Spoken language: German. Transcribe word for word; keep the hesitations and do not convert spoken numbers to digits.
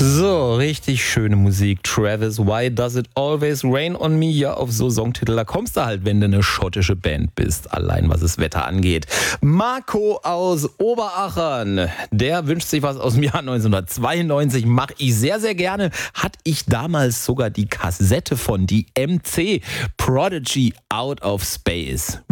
So, richtig schöne Musik. Travis, Why Does It Always Rain on Me? Ja, auf so Songtitel, da kommst du halt, wenn du eine schottische Band bist. Allein was das Wetter angeht. Marco aus Oberachern, der wünscht sich was aus dem Jahr neunzehnhundertzweiundneunzig. Mach ich sehr, sehr gerne. Hatte ich damals sogar die Kassette von, die M C, Prodigy Out of Space.